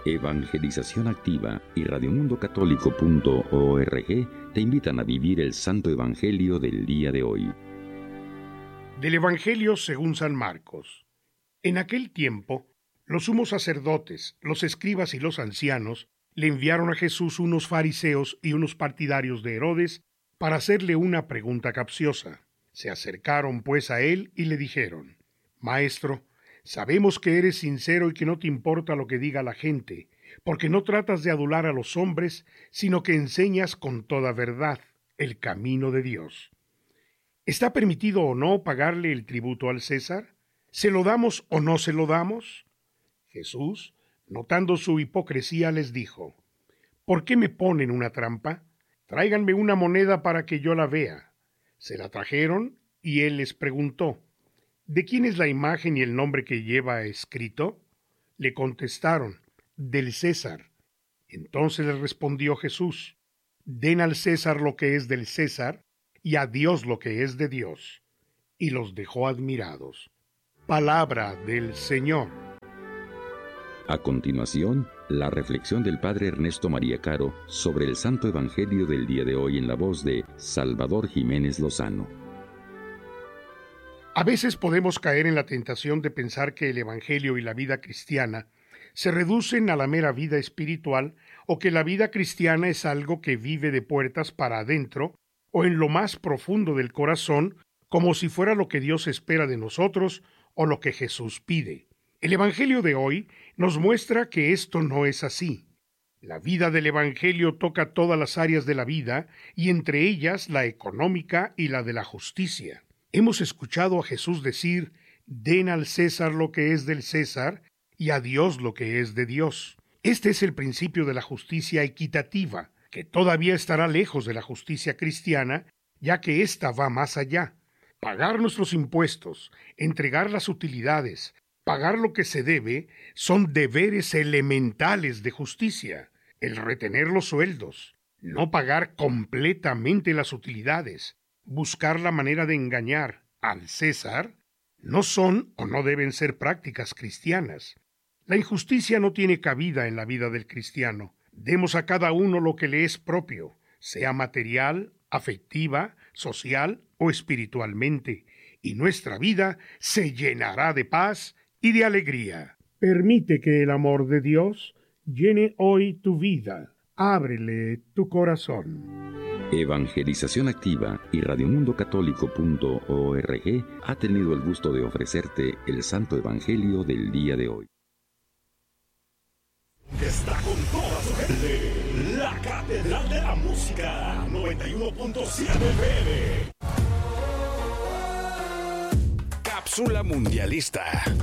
Evangelización Activa y radiomundocatólico.org te invitan a vivir el Santo Evangelio del día de hoy. Del Evangelio según San Marcos. En aquel tiempo, los sumos sacerdotes, los escribas y los ancianos le enviaron a Jesús unos fariseos y unos partidarios de Herodes para hacerle una pregunta capciosa. Se acercaron pues a él y le dijeron: Maestro, sabemos que eres sincero y que no te importa lo que diga la gente, porque no tratas de adular a los hombres, sino que enseñas con toda verdad el camino de Dios. ¿Está permitido o no pagarle el tributo al César? ¿Se lo damos o no se lo damos? Jesús, notando su hipocresía, les dijo: ¿Por qué me ponen una trampa? Tráiganme una moneda para que yo la vea. Se la trajeron y él les preguntó: ¿De quién es la imagen y el nombre que lleva escrito? Le contestaron: del César. Entonces les respondió Jesús: Den al César lo que es del César, y a Dios lo que es de Dios. Y los dejó admirados. Palabra del Señor. A continuación, la reflexión del Padre Ernesto María Caro sobre el Santo Evangelio del día de hoy en la voz de Salvador Jiménez Lozano. A veces podemos caer en la tentación de pensar que el Evangelio y la vida cristiana se reducen a la mera vida espiritual, o que la vida cristiana es algo que vive de puertas para adentro o en lo más profundo del corazón, como si fuera lo que Dios espera de nosotros o lo que Jesús pide. El Evangelio de hoy nos muestra que esto no es así. La vida del Evangelio toca todas las áreas de la vida, y entre ellas la económica y la de la justicia. Hemos escuchado a Jesús decir: den al César lo que es del César, y a Dios lo que es de Dios. Este es el principio de la justicia equitativa, que todavía estará lejos de la justicia cristiana, ya que ésta va más allá. Pagar nuestros impuestos, entregar las utilidades, pagar lo que se debe, son deberes elementales de justicia. El retener los sueldos, no pagar completamente las utilidades, buscar la manera de engañar al César, no son o no deben ser prácticas cristianas. La injusticia no tiene cabida en la vida del cristiano. Demos a cada uno lo que le es propio, sea material, afectiva, social o espiritualmente, y nuestra vida se llenará de paz y de alegría. Permite que el amor de Dios llene hoy tu vida. Ábrele tu corazón. Evangelización Activa y radiomundocatólico.org ha tenido el gusto de ofrecerte el Santo Evangelio del día de hoy. Está con toda su gente, la Catedral de la Música, 91.7 FM. Cápsula Mundialista.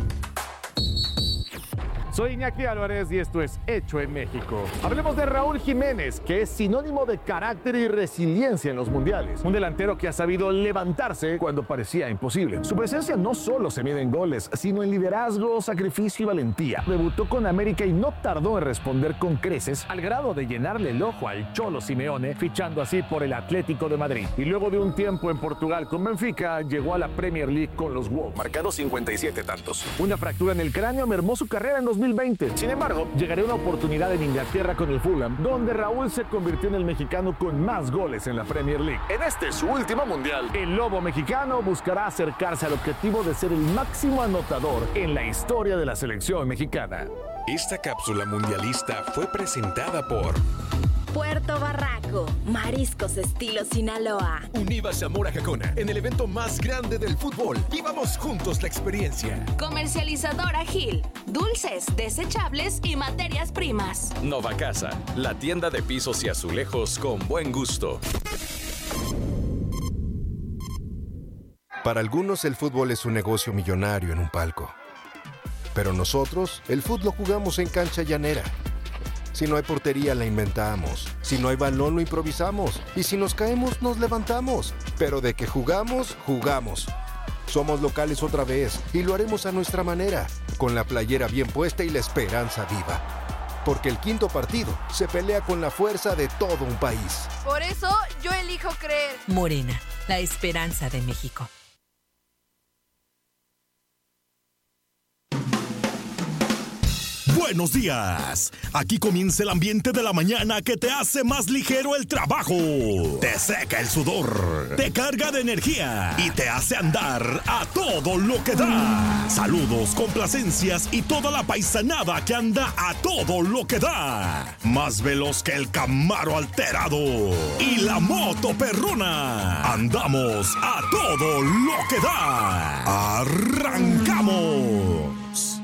Soy Iñaki Álvarez y esto es Hecho en México. Hablemos de Raúl Jiménez, que es sinónimo de carácter y resiliencia en los mundiales. Un delantero que ha sabido levantarse cuando parecía imposible. Su presencia no solo se mide en goles, sino en liderazgo, sacrificio y valentía. Debutó con América y no tardó en responder con creces, al grado de llenarle el ojo al Cholo Simeone, fichando así por el Atlético de Madrid. Y luego de un tiempo en Portugal con Benfica, llegó a la Premier League con los Wolves, marcando 57 tantos. Una fractura en el cráneo mermó su carrera en 2020. Sin embargo, llegaría una oportunidad en Inglaterra con el Fulham, donde Raúl se convirtió en el mexicano con más goles en la Premier League. En este su último mundial, el lobo mexicano buscará acercarse al objetivo de ser el máximo anotador en la historia de la selección mexicana. Esta cápsula mundialista fue presentada por Puerto Barraco, mariscos estilo Sinaloa. Univa Zamora Jacona, en el evento más grande del fútbol. Vivamos juntos la experiencia. Comercializadora Gil, dulces, desechables y materias primas. Nova Casa, la tienda de pisos y azulejos con buen gusto. Para algunos el fútbol es un negocio millonario en un palco. Pero nosotros, el fútbol lo jugamos en cancha llanera. Si no hay portería, la inventamos. Si no hay balón, lo improvisamos. Y si nos caemos, nos levantamos. Pero de que jugamos, jugamos. Somos locales otra vez y lo haremos a nuestra manera, con la playera bien puesta y la esperanza viva. Porque el quinto partido se pelea con la fuerza de todo un país. Por eso yo elijo creer. Morena, la esperanza de México. Buenos días. Aquí comienza el ambiente de la mañana que te hace más ligero el trabajo. Te seca el sudor, te carga de energía y te hace andar a todo lo que da. Saludos, complacencias y toda la paisanada que anda a todo lo que da. Más veloz que el Camaro alterado y la moto perrona. Andamos a todo lo que da. ¡Arrancamos!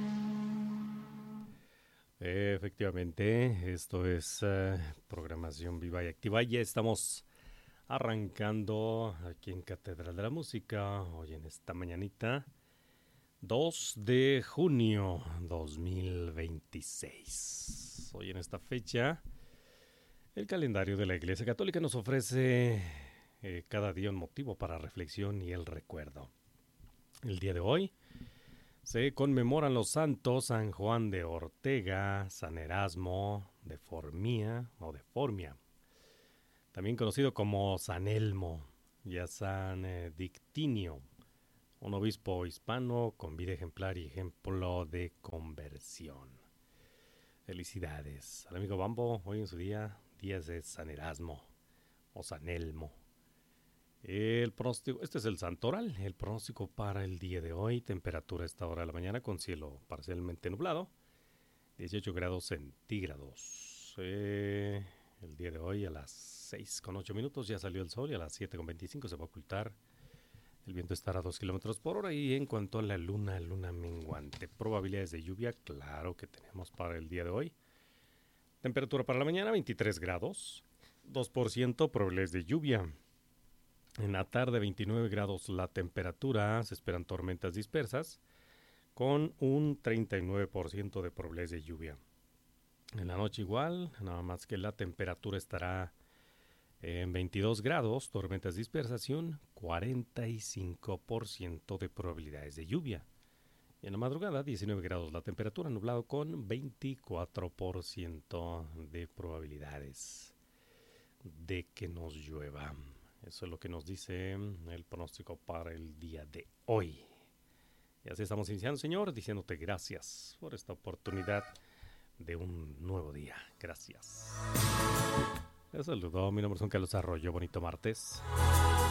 Efectivamente, esto es programación viva y activa. Ya estamos arrancando aquí en Catedral de la Música, hoy en esta mañanita, 2 de junio 2026. Hoy en esta fecha, el calendario de la Iglesia Católica nos ofrece cada día un motivo para reflexión y el recuerdo. El día de hoy se conmemoran los santos San Juan de Ortega, San Erasmo de Formia, también conocido como San Elmo, y a San Dictinio, un obispo hispano con vida ejemplar y ejemplo de conversión. Felicidades al amigo Bambo, hoy en su día de San Erasmo o San Elmo. El pronóstico, este es el santoral, el pronóstico para el día de hoy, temperatura a esta hora de la mañana con cielo parcialmente nublado, 18 grados centígrados. El día de hoy a las 6:08 ya salió el sol y a las 7:25 se va a ocultar. El viento estará a 2 kilómetros por hora. Y en cuanto a la luna menguante, probabilidades de lluvia, claro que tenemos para el día de hoy. Temperatura para la mañana 23 grados, 2% probabilidades de lluvia. En la tarde 29 grados la temperatura, se esperan tormentas dispersas con un 39% de probabilidades de lluvia. En la noche igual, nada más que la temperatura estará en 22 grados, tormentas dispersas y un 45% de probabilidades de lluvia. Y en la madrugada 19 grados la temperatura, nublado con 24% de probabilidades de que nos llueva. Eso es lo que nos dice el pronóstico para el día de hoy. Y así estamos iniciando, Señor, diciéndote gracias por esta oportunidad de un nuevo día. Gracias. Les saludo, mi nombre es Juan Carlos Arroyo. Bonito martes.